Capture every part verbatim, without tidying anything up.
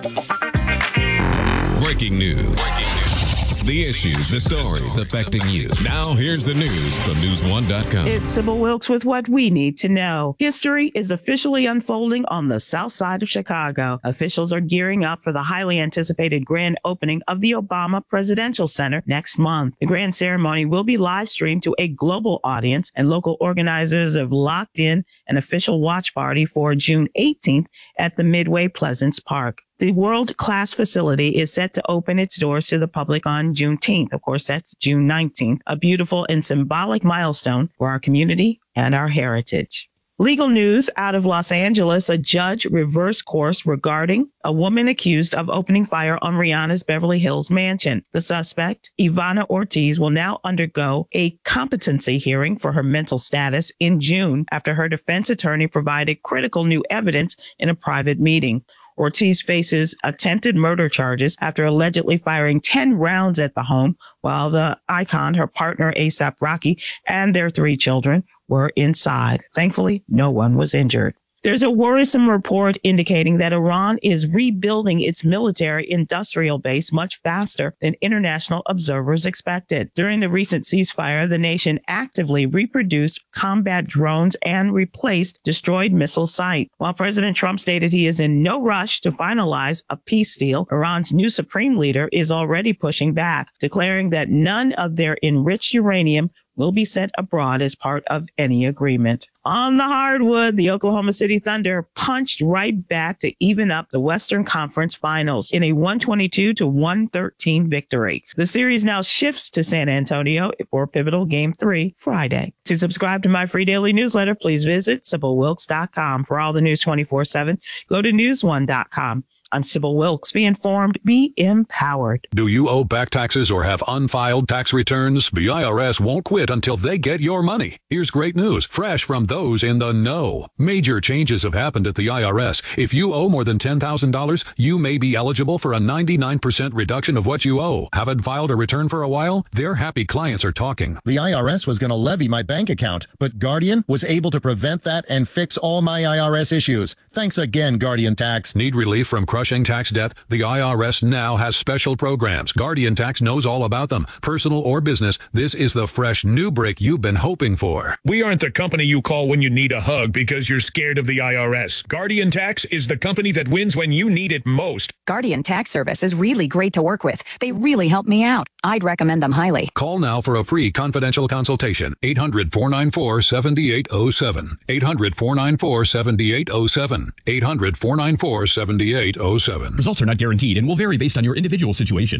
Breaking news. Breaking news. The issues, the stories affecting you. Now, here's the news from news one dot com. It's Sybil Wilkes with what we need to know. History is officially unfolding on the south side of Chicago. Officials are gearing up for the highly anticipated grand opening of the Obama Presidential Center next month. The grand ceremony will be live streamed to a global audience, and local organizers have locked in an official watch party for June eighteenth at the Midway Pleasance Park. The world-class facility is set to open its doors to the public on Juneteenth. Of course, that's June nineteenth, a beautiful and symbolic milestone for our community and our heritage. Legal news out of Los Angeles, a judge reversed course regarding a woman accused of opening fire on Rihanna's Beverly Hills mansion. The suspect, Ivana Ortiz, will now undergo a competency hearing for her mental status in June after her defense attorney provided critical new evidence in a private meeting. Ortiz faces attempted murder charges after allegedly firing ten rounds at the home while the icon, her partner A$AP Rocky, and their three children were inside. Thankfully, no one was injured. There's a worrisome report indicating that Iran is rebuilding its military industrial base much faster than international observers expected. During the recent ceasefire, the nation actively reproduced combat drones and replaced destroyed missile sites. While President Trump stated he is in no rush to finalize a peace deal, Iran's new supreme leader is already pushing back, declaring that none of their enriched uranium will be sent abroad as part of any agreement. On the hardwood, the Oklahoma City Thunder punched right back to even up the Western Conference Finals in a one twenty-two to one thirteen victory. The series now shifts to San Antonio for pivotal Game three Friday. To subscribe to my free daily newsletter, please visit Sybil Wilkes dot com. For all the news twenty-four seven, go to news one dot com. I'm Sybil Wilkes. Be informed, be empowered. Do you owe back taxes or have unfiled tax returns? The I R S won't quit until they get your money. Here's great news, fresh from those in the know. Major changes have happened at the I R S. If you owe more than ten thousand dollars, you may be eligible for a ninety-nine percent reduction of what you owe. Haven't filed a return for a while? Their happy clients are talking. The I R S was going to levy my bank account, but Guardian was able to prevent that and fix all my I R S issues. Thanks again, Guardian Tax. Need relief from crushing tax debt? The I R S now has special programs. Guardian Tax knows all about them. Personal or business, this is the fresh new break you've been hoping for. We aren't the company you call when you need a hug because you're scared of the I R S. Guardian Tax is the company that wins when you need it most. Guardian Tax Service is really great to work with. They really help me out. I'd recommend them highly. Call now for a free confidential consultation. eight hundred, four nine four, seven eight zero seven. eight hundred, four nine four, seven eight zero seven. eight hundred, four nine four, seven eight zero seven. Results are not guaranteed and will vary based on your individual situation.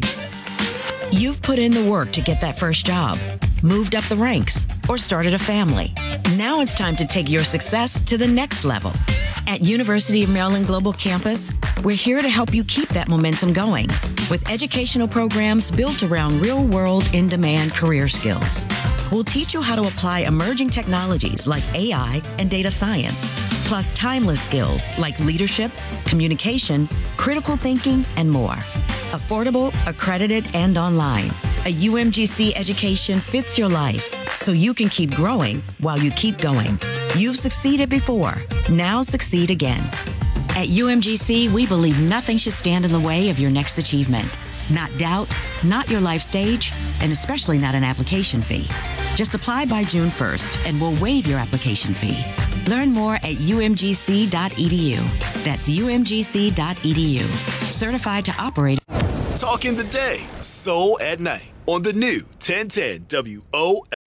You've put in the work to get that first job, moved up the ranks, or started a family. Now it's time to take your success to the next level. At University of Maryland Global Campus, we're here to help you keep that momentum going with educational programs built around real-world, in-demand career skills. We'll teach you how to apply emerging technologies like A I and data science, plus timeless skills like leadership, communication, critical thinking, and more. Affordable, accredited, and online. A U M G C education fits your life so you can keep growing while you keep going. You've succeeded before. Now succeed again. At U M G C, we believe nothing should stand in the way of your next achievement. Not doubt, not your life stage, and especially not an application fee. Just apply by June first and we'll waive your application fee. Learn more at U M G C dot E D U. That's U M G C dot E D U. Certified to operate. Talking the day, soul at night on the new ten ten W O L.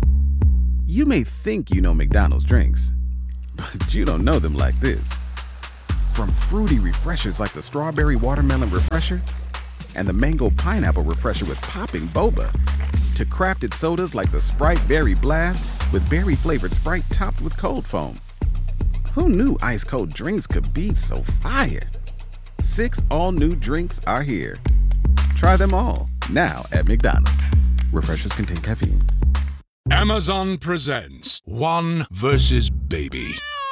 You may think you know McDonald's drinks, but you don't know them like this. From fruity refreshers like the Strawberry Watermelon Refresher and the Mango Pineapple Refresher with popping boba, to crafted sodas like the Sprite Berry Blast with berry-flavored Sprite topped with cold foam. Who knew ice-cold drinks could be so fire? Six all-new drinks are here. Try them all, now at McDonald's. Refreshers contain caffeine. Amazon presents One versus Baby.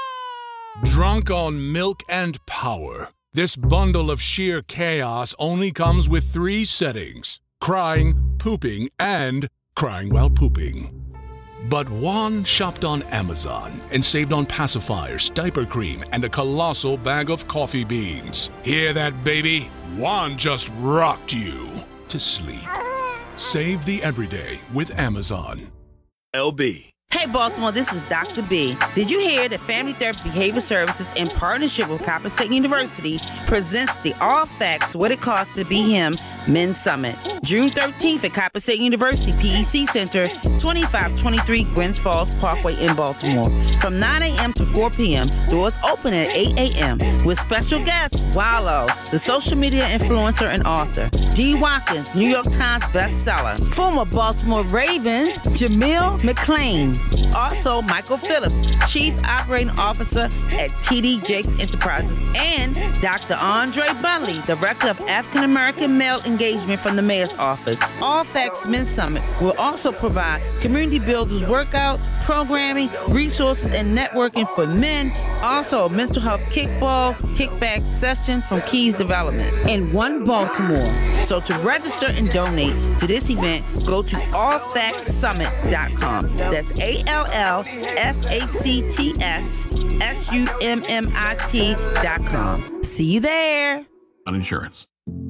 Drunk on milk and power, this bundle of sheer chaos only comes with three settings: crying, pooping, and crying while pooping. But Juan shopped on Amazon and saved on pacifiers, diaper cream, and a colossal bag of coffee beans. Hear that, baby? Juan just rocked you to sleep. Save the everyday with Amazon. L B. Hey Baltimore, this is Doctor B. Did you hear that Family Therapy Behavior Services in partnership with Coppin State University presents the All Facts What It Costs to Be Him Men's Summit, June thirteenth at Coppin State University P E C Center, twenty-five twenty-three Gwynns Falls Parkway in Baltimore. From nine a.m. to four p.m., doors open at eight a.m. with special guests Wallow, the social media influencer and author, Dee Watkins, New York Times bestseller, former Baltimore Ravens, Jamil McClain, also Michael Phillips, Chief Operating Officer at T D Jakes Enterprises, and Doctor Andre Bunley, Director of African American Male Engagement from the Mayor's Office. All Facts Men's Summit will also provide community builders workout, programming, resources, and networking for men. Also, a mental health kickball, kickback session from Keys Development in One Baltimore. So to register and donate to this event, go to all facts summit dot com. That's A L L F A C T S S U M M I T dot com. See you there. On insurance.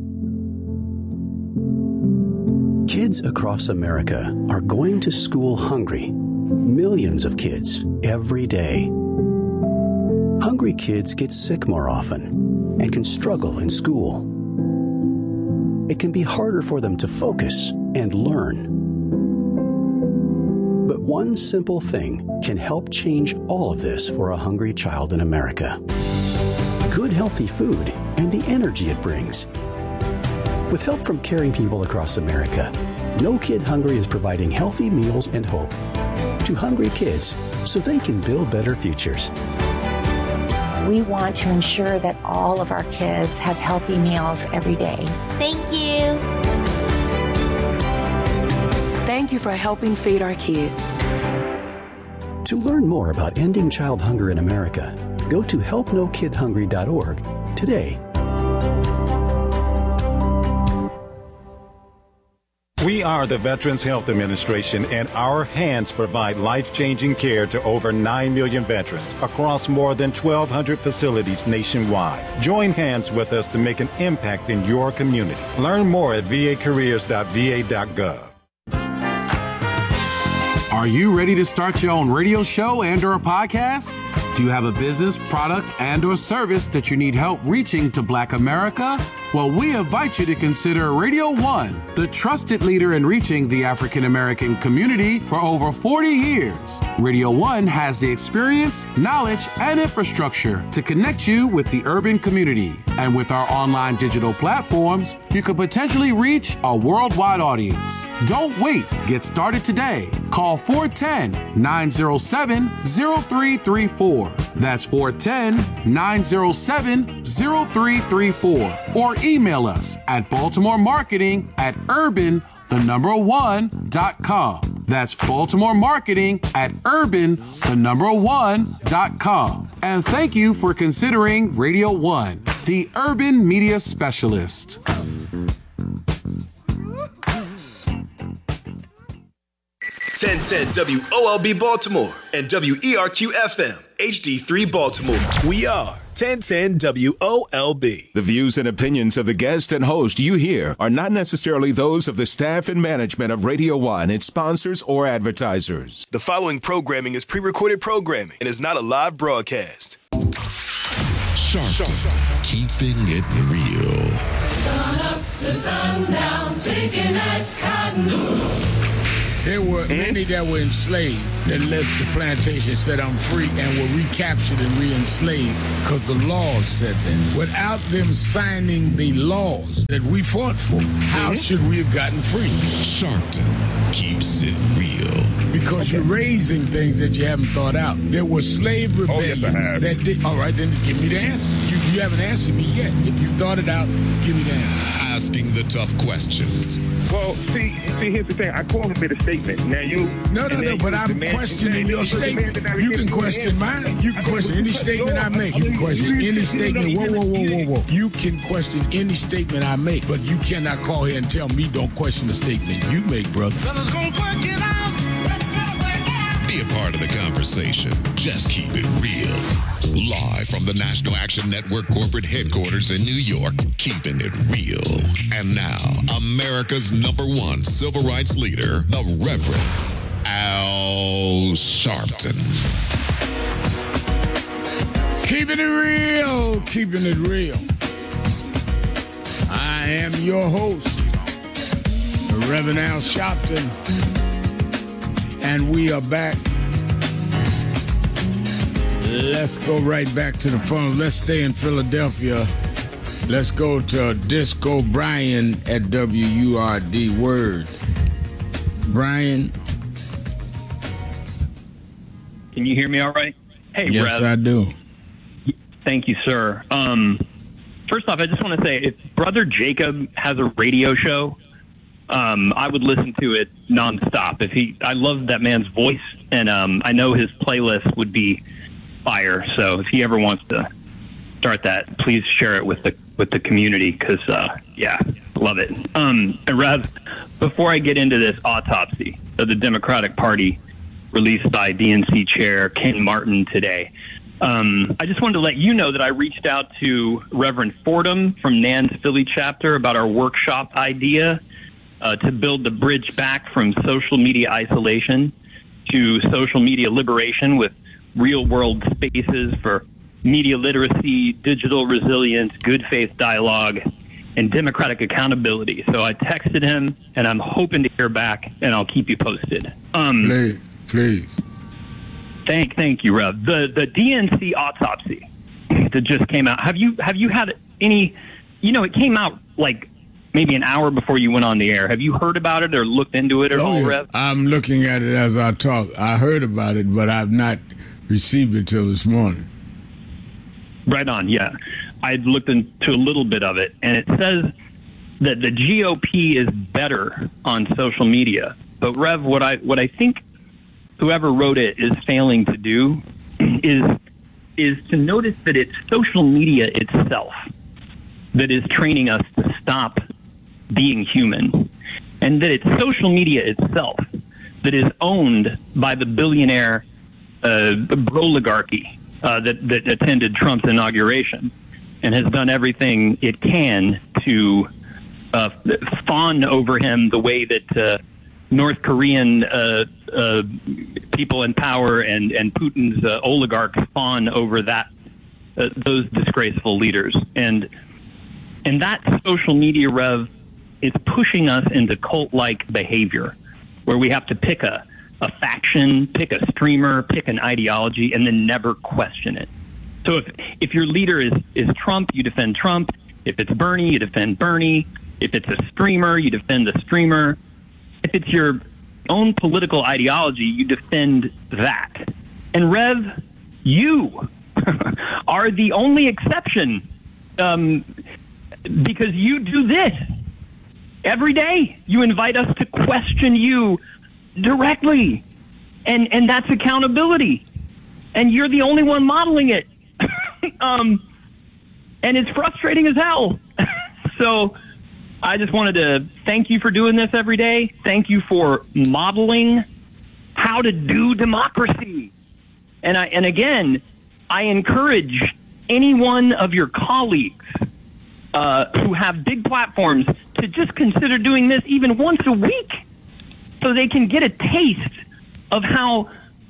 Kids across America are going to school hungry. Millions of kids every day. Hungry kids get sick more often and can struggle in school. It can be harder for them to focus and learn. But one simple thing can help change all of this for a hungry child in America. Good, healthy food and the energy it brings. With help from caring people across America, No Kid Hungry is providing healthy meals and hope to hungry kids so they can build better futures. We want to ensure that all of our kids have healthy meals every day. Thank you. Thank you for helping feed our kids. To learn more about ending child hunger in America, go to help no kid hungry dot org today. We are the Veterans Health Administration, and our hands provide life-changing care to over nine million veterans across more than twelve hundred facilities nationwide. Join hands with us to make an impact in your community. Learn more at v a careers dot v a dot gov. Are you ready to start your own radio show and or a podcast? Do you have a business, product, and or service that you need help reaching to Black America? Well, we invite you to consider Radio One, the trusted leader in reaching the African American community for over forty years. Radio One has the experience, knowledge, and infrastructure to connect you with the urban community. And with our online digital platforms, you could potentially reach a worldwide audience. Don't wait. Get started today. Call four one zero, nine zero seven, zero three three four. That's four one zero, nine zero seven, zero three three four. Or email us at Baltimore Marketing at urban, the number one, dot com. That's Baltimore Marketing at urban, the number one, dot com. And thank you for considering Radio One, the urban media specialist. ten ten W O L B Baltimore and W E R Q F M H D three Baltimore. We are ten ten W O L B. The views and opinions of the guest and host you hear are not necessarily those of the staff and management of Radio One, its sponsors, or advertisers. The following programming is pre-recorded programming and is not a live broadcast. Sharpton, keeping it real. Sun up to sundown, taking that cotton. There were mm-hmm. many that were enslaved that left the plantation set them free and were recaptured and re-enslaved because the laws said that. Without them signing the laws that we fought for, how mm-hmm. should we have gotten free? Sharpton keeps it real. Because okay. you're raising things that you haven't thought out. There were slave rebellions oh, yes, that did. All right, then give me the answer. You, you haven't answered me yet. If you thought it out, give me the answer. Asking the tough questions. Well, see, see, here's the thing. I call him with a statement. Now you. No, no, no. But I'm questioning your statement. You can question mine. You can question any statement I make. You can question any statement. Whoa, whoa, whoa, whoa, whoa. You can question any statement I make, but you cannot call here and tell me don't question the statement you make, brother. Brothers gonna work it out. conversation. Just keep it real. Live from the National Action Network corporate headquarters in New York, keeping it real. And now, America's number one civil rights leader, the Reverend Al Sharpton. Keeping it real, keeping it real. I am your host, the Reverend Al Sharpton, and we are back. Let's go right back to the phone. Let's stay in Philadelphia. Let's go to Disco Brian at W U R D Word. Brian. Can you hear me all right? Hey, yes, Rev. I do. Thank you, sir. Um, first off, I just want to say, if Brother Jacob has a radio show, um, I would listen to it nonstop. If he, I love that man's voice, and um, I know his playlist would be fire. So if he ever wants to start that, please share it with the with the community, because uh, yeah, love it. Um, and Rev, before I get into this autopsy of the Democratic Party released by D N C Chair Ken Martin today, um, I just wanted to let you know that I reached out to Reverend Fordham from N A N's Philly chapter about our workshop idea uh, to build the bridge back from social media isolation to social media liberation with real-world spaces for media literacy, digital resilience, good faith dialogue, and democratic accountability. So I texted him, and I'm hoping to hear back, and I'll keep you posted. Um, please, please. Thank, thank you, Rev. The the D N C autopsy that just came out. Have you have you had any? You know, it came out like maybe an hour before you went on the air. Have you heard about it or looked into it at oh, all, yeah. Rev? I'm looking at it as I talk. I heard about it, but I've not received it till this morning. Right on, yeah. I looked into a little bit of it, and it says that the G O P is better on social media. But Rev, what I what I think whoever wrote it is failing to do is is to notice that it's social media itself that is training us to stop being human, and that it's social media itself that is owned by the billionaire uh, oligarchy uh, that, that attended Trump's inauguration and has done everything it can to uh, fawn over him the way that uh, North Korean uh, uh, people in power and, and Putin's uh, oligarchs fawn over that uh, those disgraceful leaders. And and that social media, Rev, is pushing us into cult-like behavior where we have to pick a, a faction, pick a streamer, pick an ideology, and then never question it. So if if your leader is, is Trump, you defend Trump. If it's Bernie, you defend Bernie. If it's a streamer, you defend the streamer. If it's your own political ideology, you defend that. And Rev, you are the only exception um, because you do this every day. You invite us to question you directly, and and that's accountability. And you're the only one modeling it. um, and it's frustrating as hell. So I just wanted to thank you for doing this every day. Thank you for modeling how to do democracy. And I and again, I encourage any one of your colleagues uh, who have big platforms to just consider doing this even once a week so they can get a taste of how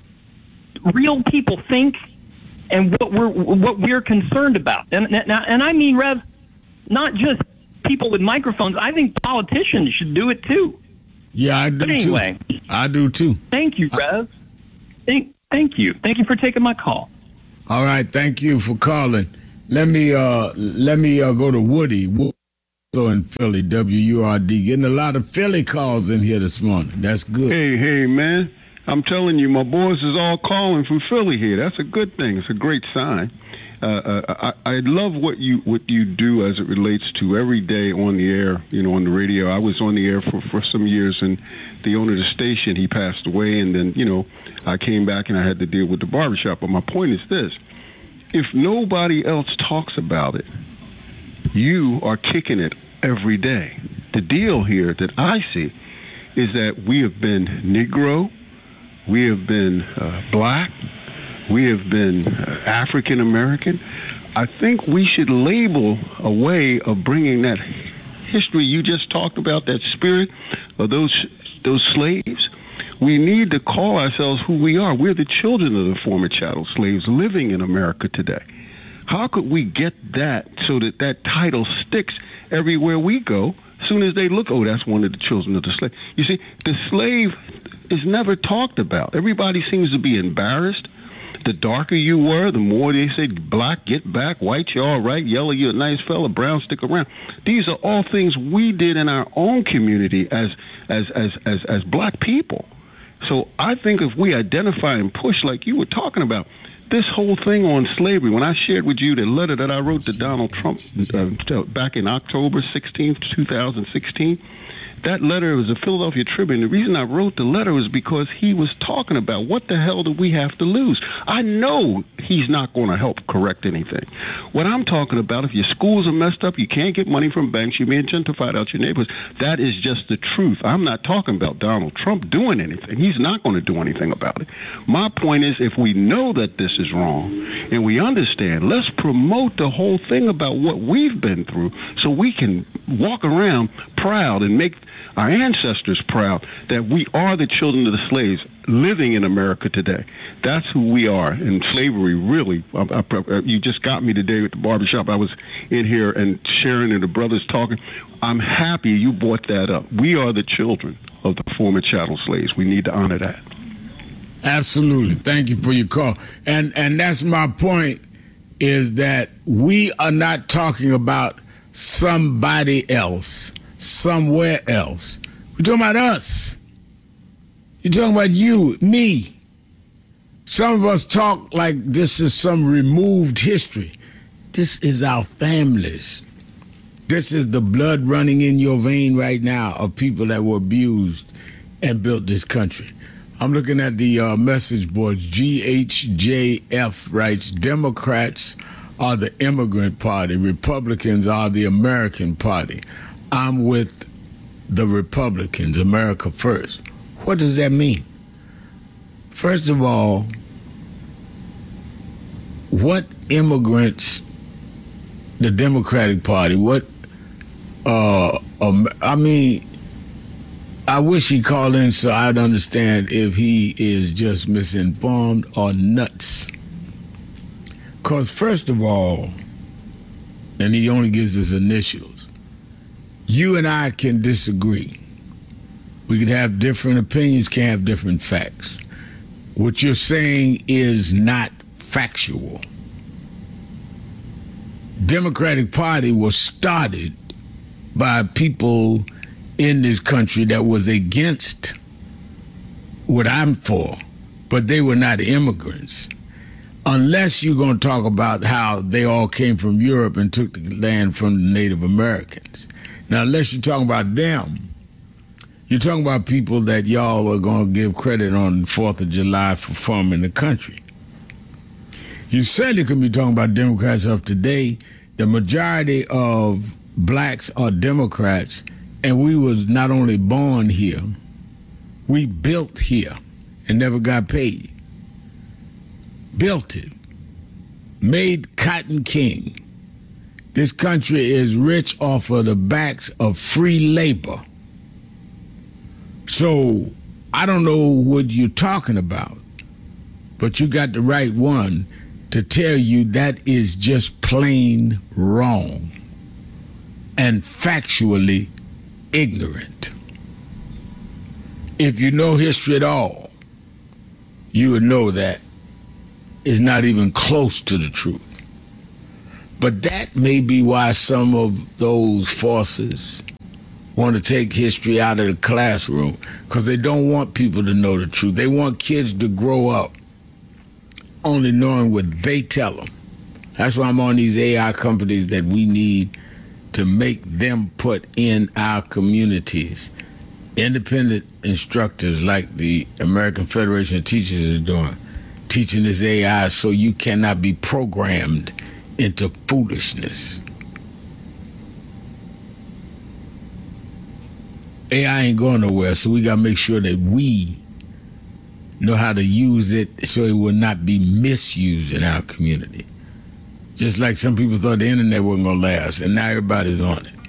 real people think and what we're what we're concerned about. And, and, and I mean, Rev, not just people with microphones. I think politicians should do it too. Yeah, I do but anyway, too. I do too. Thank you, Rev. Thank, thank you. Thank you for taking my call. All right, thank you for calling. Let me uh let me uh, go to Woody. Woody in Philly, W U R D. Getting a lot of Philly calls in here this morning. That's good. Hey, hey, man. I'm telling you, my boys is all calling from Philly here. That's a good thing. It's a great sign. Uh, uh, I, I love what you what you do as it relates to every day on the air, you know, on the radio. I was on the air for, for some years, and the owner of the station, he passed away, and then, you know, I came back and I had to deal with the barbershop. But my point is this. If nobody else talks about it, you are kicking it every day. The deal here that I see is that we have been Negro, We have been uh, black. We have been uh, African American. I think we should label a way of bringing that history you just talked about, that spirit of those those slaves. We need to call ourselves who we are. We're the children of the former chattel slaves living in America today. How could we get that so that that title sticks everywhere we go? As soon as they look, oh, that's one of the children of the slave. You see, the slave is never talked about. Everybody seems to be embarrassed. The darker you were, the more they say, black, get back, white, you're all right, yellow, you're a nice fella, brown, stick around. These are all things we did in our own community as as as as, as black people. So I think if we identify and push like you were talking about, this whole thing on slavery, when I shared with you the letter that I wrote to Donald Trump uh, back in October sixteenth, two thousand sixteen, that letter was a Philadelphia Tribune. The reason I wrote the letter was because he was talking about what the hell do we have to lose? I know he's not going to help correct anything. What I'm talking about, if your schools are messed up, you can't get money from banks, you're being gentrified out your neighborhoods, that is just the truth. I'm not talking about Donald Trump doing anything. He's not going to do anything about it. My point is, if we know that this is wrong and we understand, let's promote the whole thing about what we've been through so we can walk around proud and make our ancestors proud that we are the children of the slaves living in America today. That's who we are. And slavery, really, I, I, you just got me today at the barbershop. I was in here and sharing and the brothers talking. I'm happy you brought that up. We are the children of the former chattel slaves. We need to honor that. Absolutely. Thank you for your call. And and that's my point, is that we are not talking about somebody else, somewhere else. We're talking about us. You're talking about you, me. Some of us talk like this is some removed history. This is our families. This is the blood running in your vein right now of people that were abused and built this country. I'm looking at the uh, message boards. G H J F writes, Democrats are the immigrant party. Republicans are the American party. I'm with the Republicans, America first. What does that mean? First of all, what immigrants, the Democratic Party, what, uh, um, I mean, I wish he called in so I'd understand if he is just misinformed or nuts. Because first of all, and he only gives us initials, you and I can disagree. We can have different opinions, can have different facts. What you're saying is not factual. Democratic Party was started by people in this country that was against what I'm for, but they were not immigrants. Unless you're going to talk about how they all came from Europe and took the land from the Native Americans. Now, unless you're talking about them, you're talking about people that y'all are going to give credit on the fourth of July for forming the country. You certainly could be talking about Democrats of today. The majority of blacks are Democrats, and we was not only born here, we built here and never got paid. Built it. Made cotton king. This country is rich off of the backs of free labor. So I don't know what you're talking about, but you got the right one to tell you that is just plain wrong and factually ignorant. If you know history at all, you would know that it's not even close to the truth. But that may be why some of those forces want to take history out of the classroom, because they don't want people to know the truth. They want kids to grow up only knowing what they tell them. That's why I'm on these A I companies that we need to make them put in our communities independent instructors like the American Federation of Teachers is doing, teaching this A I so you cannot be programmed into foolishness. A I ain't going nowhere, so we got to make sure that we know how to use it so it will not be misused in our community. Just like some people thought the internet wasn't going to last, and now everybody's on it.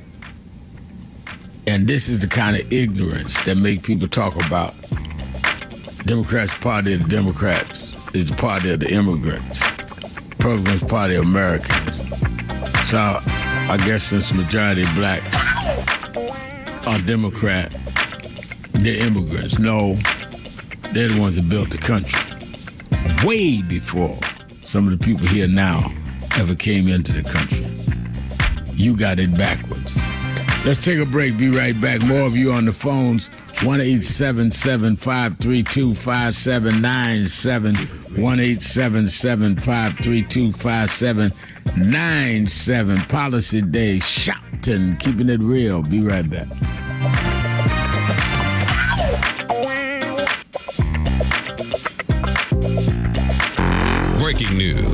And this is the kind of ignorance that make people talk about Democrats' party of the Democrats is the party of the immigrants. Republicans' party of Americans. So I guess since the majority of blacks are Democrat, they're immigrants. No, they're the ones that built the country. Way before some of the people here now ever came into the country. You got it backwards. Let's take a break. Be right back. More of you on the phones. one eight seven seven, five three two, five seven nine seven. one eight seven seven, five three two, five seven nine seven. Policy Day. Shouting. Keeping it real. Be right back. Breaking news.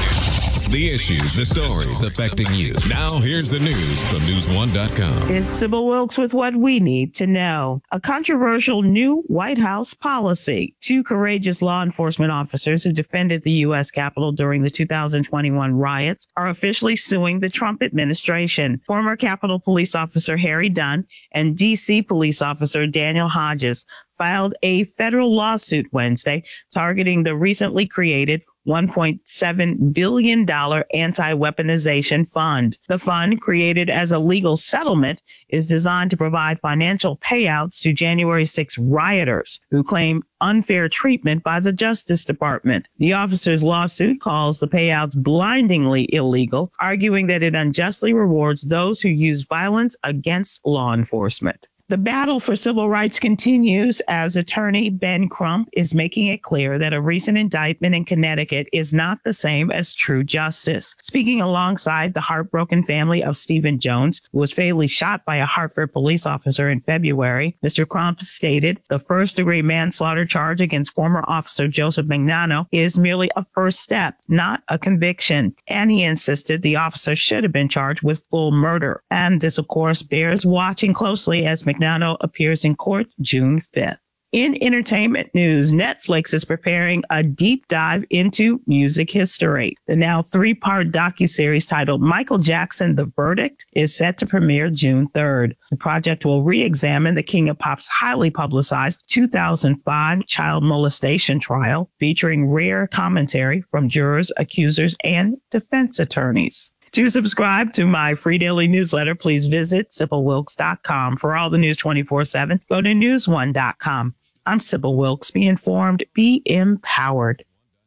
The issues, the stories affecting you. Now, here's the news from news one dot com. It's Sybil Wilkes with what we need to know. A controversial new White House policy. Two courageous law enforcement officers who defended the U S Capitol during the two thousand twenty-one riots are officially suing the Trump administration. Former Capitol Police Officer Harry Dunn and D C Police Officer Daniel Hodges filed a federal lawsuit Wednesday targeting the recently created one point seven billion dollars anti-weaponization fund. The fund, created as a legal settlement, is designed to provide financial payouts to January sixth rioters who claim unfair treatment by the Justice Department. The officers' lawsuit calls the payouts blindingly illegal, arguing that it unjustly rewards those who use violence against law enforcement. The battle for civil rights continues as attorney Ben Crump is making it clear that a recent indictment in Connecticut is not the same as true justice. Speaking alongside the heartbroken family of Stephen Jones, who was fatally shot by a Hartford police officer in February, Mister Crump stated the first-degree manslaughter charge against former officer Joseph Magnano is merely a first step, not a conviction. And he insisted the officer should have been charged with full murder. And this, of course, bears watching closely as Magnano appears in court June fifth. In entertainment news, Netflix is preparing a deep dive into music history. The now three-part docuseries titled Michael Jackson: The Verdict is set to premiere June third. The project will re-examine the King of Pop's highly publicized two thousand five child molestation trial, featuring rare commentary from jurors, accusers, and defense attorneys. To subscribe to my free daily newsletter, please visit Sybil Wilkes dot com. For all the news twenty-four seven, go to news one dot com. I'm Sybil Wilkes. Be informed, be empowered.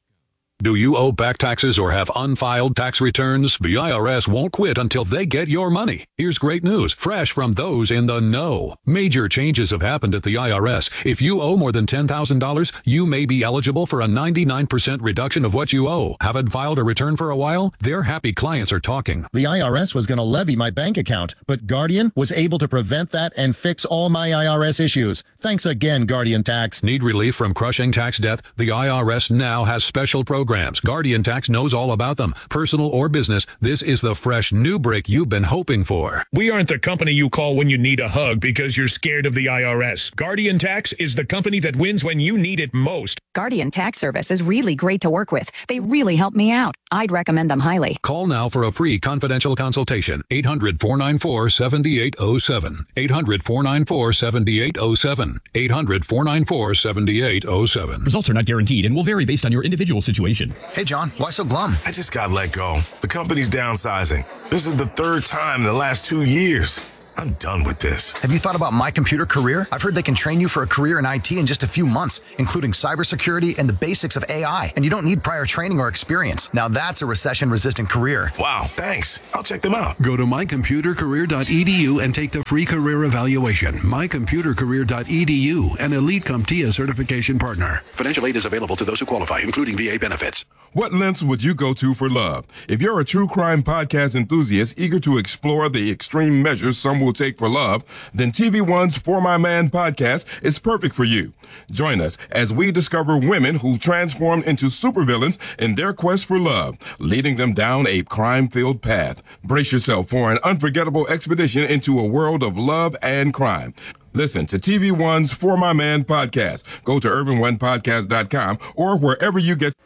Do you owe back taxes or have unfiled tax returns? The I R S won't quit until they get your money. Here's great news, fresh from those in the know. Major changes have happened at the I R S. If you owe more than ten thousand dollars, you may be eligible for a ninety-nine percent reduction of what you owe. Haven't filed a return for a while? Their happy clients are talking. The I R S was going to levy my bank account, but Guardian was able to prevent that and fix all my I R S issues. Thanks again, Guardian Tax. Need relief from crushing tax debt? The I R S now has special programs. Guardian Tax knows all about them. Personal or business, this is the fresh new break you've been hoping for. We aren't the company you call when you need a hug because you're scared of the I R S. Guardian Tax is the company that wins when you need it most. Guardian Tax Service is really great to work with. They really help me out. I'd recommend them highly. Call now for a free confidential consultation. eight hundred, four nine four, seven eight zero seven. eight hundred, four nine four, seven eight zero seven. eight hundred, four nine four, seven eight zero seven. Results are not guaranteed and will vary based on your individual situation. Hey, John, why so glum? I just got let go. The company's downsizing. This is the third time in the last two years. I'm done with this. Have you thought about My Computer Career? I've heard they can train you for a career in I T in just a few months, including cybersecurity and the basics of A I. And you don't need prior training or experience. Now that's a recession-resistant career. Wow, thanks. I'll check them out. Go to my computer career dot e d u and take the free career evaluation. my computer career dot e d u, an Elite CompTIA certification partner. Financial aid is available to those who qualify, including V A benefits. What lengths would you go to for love? If you're a true crime podcast enthusiast eager to explore the extreme measures some will take for love, then T V One's For My Man podcast is perfect for you. Join us as we discover women who transformed into supervillains in their quest for love, leading them down a crime-filled path. Brace yourself for an unforgettable expedition into a world of love and crime. Listen to T V One's For My Man podcast. Go to urban one podcast dot com or wherever you get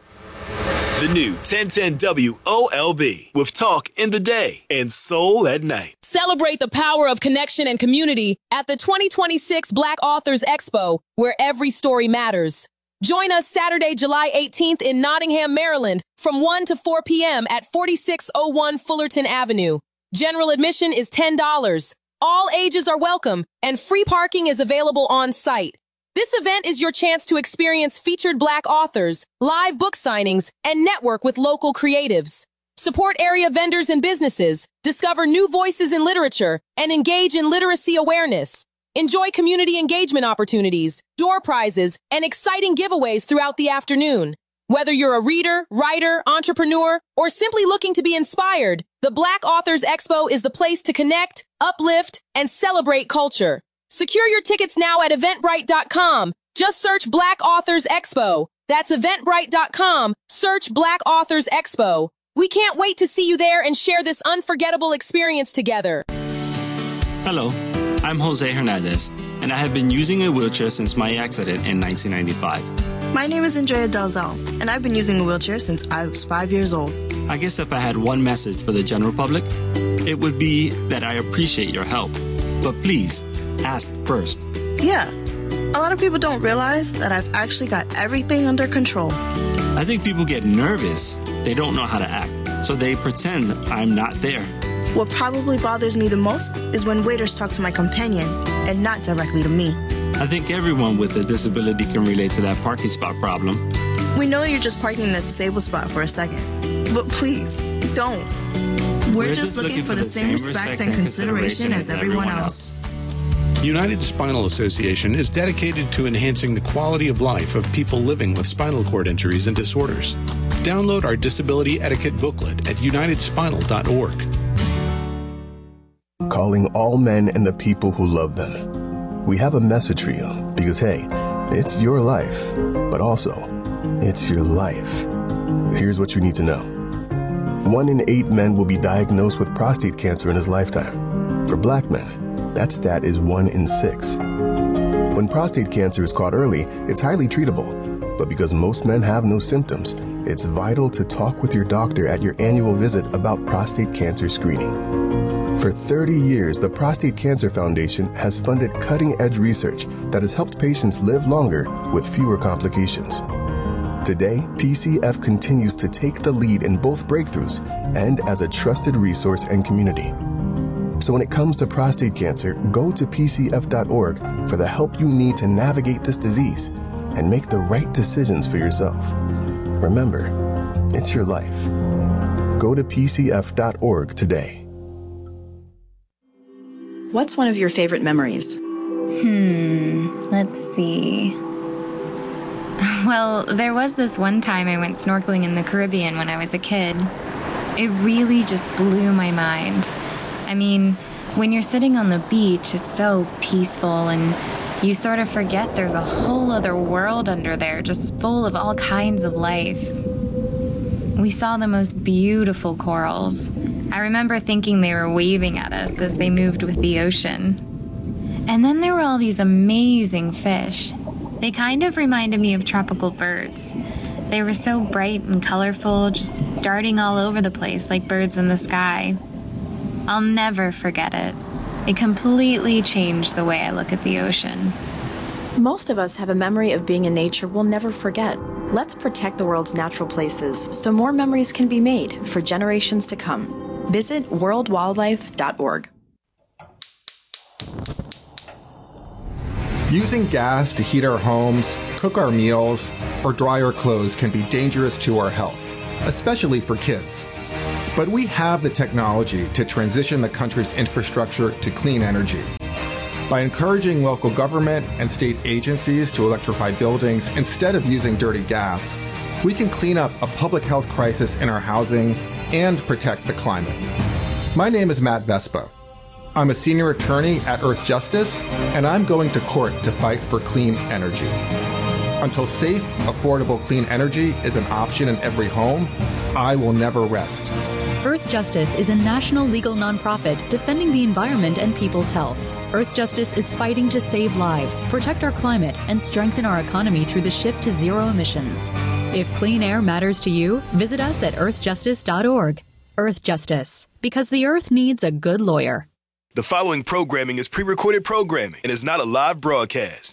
The new ten ten W O L B with talk in the day and soul at night. Celebrate the power of connection and community at the twenty twenty-six Black Authors Expo, where every story matters. Join us Saturday, July eighteenth in Nottingham, Maryland, from one to four p.m. at forty-six oh one Fullerton Avenue. General admission is ten dollars. All ages are welcome, and free parking is available on site. This event is your chance to experience featured Black authors, live book signings, and network with local creatives. Support area vendors and businesses, discover new voices in literature, and engage in literacy awareness. Enjoy community engagement opportunities, door prizes, and exciting giveaways throughout the afternoon. Whether you're a reader, writer, entrepreneur, or simply looking to be inspired, the Black Authors Expo is the place to connect, uplift, and celebrate culture. Secure your tickets now at eventbrite dot com. Just search Black Authors Expo. That's eventbrite dot com. Search Black Authors Expo. We can't wait to see you there and share this unforgettable experience together. Hello, I'm Jose Hernandez, and I have been using a wheelchair since my accident in nineteen ninety-five. My name is Andrea Dalzell, and I've been using a wheelchair since I was five years old. I guess if I had one message for the general public, it would be that I appreciate your help. But please, ask first. Yeah, a lot of people don't realize that I've actually got everything under control. I think people get nervous. They don't know how to act, so they pretend I'm not there. What probably bothers me the most is when waiters talk to my companion and not directly to me. I think everyone with a disability can relate to that parking spot problem. We know you're just parking in the disabled spot for a second, but please, don't. We're, We're just, just looking, looking for the same respect and consideration as everyone else. United Spinal Association is dedicated to enhancing the quality of life of people living with spinal cord injuries and disorders. Download our disability etiquette booklet at united spinal dot org. Calling all men and the people who love them. We have a message for you because, hey, it's your life, but also, it's your life. Here's what you need to know. One in eight men will be diagnosed with prostate cancer in his lifetime. For black men, that stat is one in six. When prostate cancer is caught early, it's highly treatable. But because most men have no symptoms, it's vital to talk with your doctor at your annual visit about prostate cancer screening. For thirty years, the Prostate Cancer Foundation has funded cutting-edge research that has helped patients live longer with fewer complications. Today, P C F continues to take the lead in both breakthroughs and as a trusted resource and community. So when it comes to prostate cancer, go to P C F dot org for the help you need to navigate this disease and make the right decisions for yourself. Remember, it's your life. Go to P C F dot org today. What's one of your favorite memories? Hmm, let's see. Well, there was this one time I went snorkeling in the Caribbean when I was a kid. It really just blew my mind. I mean, when you're sitting on the beach, it's so peaceful and you sort of forget there's a whole other world under there just full of all kinds of life. We saw the most beautiful corals. I remember thinking they were waving at us as they moved with the ocean. And then there were all these amazing fish. They kind of reminded me of tropical birds. They were so bright and colorful, just darting all over the place like birds in the sky. I'll never forget it. It completely changed the way I look at the ocean. Most of us have a memory of being in nature we'll never forget. Let's protect the world's natural places so more memories can be made for generations to come. Visit world wildlife dot org. Using gas to heat our homes, cook our meals, or dry our clothes can be dangerous to our health, especially for kids. But we have the technology to transition the country's infrastructure to clean energy. By encouraging local government and state agencies to electrify buildings instead of using dirty gas, we can clean up a public health crisis in our housing and protect the climate. My name is Matt Vespa. I'm a senior attorney at Earth Justice, and I'm going to court to fight for clean energy. Until safe, affordable clean energy is an option in every home, I will never rest. Earth Justice is a national legal nonprofit defending the environment and people's health. Earth Justice is fighting to save lives, protect our climate, and strengthen our economy through the shift to zero emissions. If clean air matters to you, visit us at earth justice dot org. Earth Justice, because the Earth needs a good lawyer. The following programming is pre-recorded programming and is not a live broadcast.